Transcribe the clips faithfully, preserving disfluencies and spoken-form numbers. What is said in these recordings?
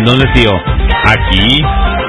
¿En dónde, tío? Aquí.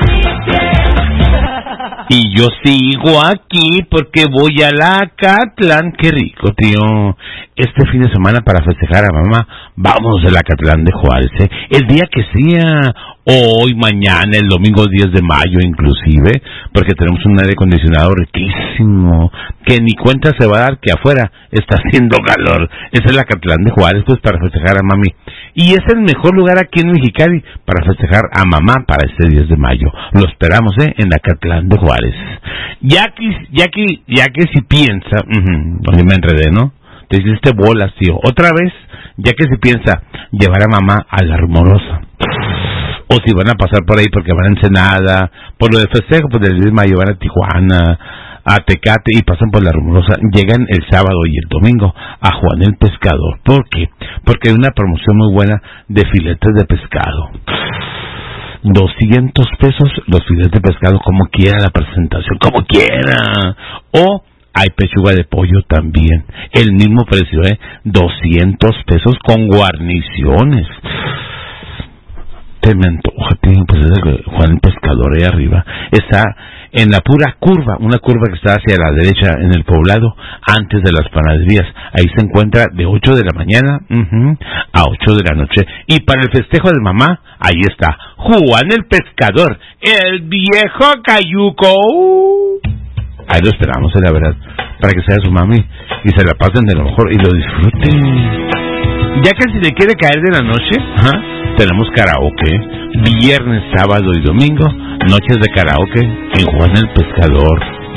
Y yo sigo aquí porque voy a la Acatlán. Qué rico, tío. Este fin de semana para festejar a mamá, vamos a la Acatlán de Juárez, ¿eh? El día que sea, hoy, mañana, el domingo diez de mayo inclusive, porque tenemos un aire acondicionado riquísimo, que ni cuenta se va a dar que afuera está haciendo calor. Esa es la Acatlán de Juárez, pues para festejar a mami. Y es el mejor lugar aquí en Mexicali para festejar a mamá para este diez de mayo. Lo esperamos, ¿eh? En la Acatlán de Juárez. Ya que, ya que, ya que si piensa, uh-huh, oye, me enredé, ¿no? Te hiciste bolas, tío. Otra vez, ya que si piensa llevar a mamá a la Rumorosa. O si van a pasar por ahí porque van a Ensenada, por lo de festejo, pues del diez de mayo van a Tijuana, a Tecate y pasan por la Rumorosa. Llegan el sábado y el domingo a Juan el Pescador. ¿Por qué? Porque hay una promoción muy buena de filetes de pescado. doscientos pesos los filetes de pescado, como quiera la presentación, como quiera. O hay pechuga de pollo también, el mismo precio, ¿eh? doscientos pesos con guarniciones. Te me antoja, tío, pues es el Juan el Pescador ahí arriba. Está en la pura curva, una curva que está hacia la derecha en el poblado, antes de las panaderías. Ahí se encuentra de ocho de la mañana uh-huh, a ocho de la noche. Y para el festejo de mamá, ahí está Juan el Pescador, el viejo cayuco. Ahí lo esperamos, la verdad, para que sea su mami y se la pasen de lo mejor y lo disfruten. Ya que si le quiere caer de la noche, ¿ah? Tenemos karaoke, viernes, sábado y domingo, noches de karaoke en Juan el Pescador.